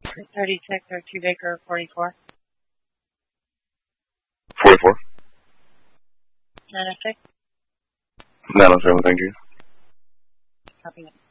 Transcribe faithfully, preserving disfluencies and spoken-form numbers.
thirty-six or two Baker forty-four. forty-four. nine oh six. nine oh seven, thank you. Copy it.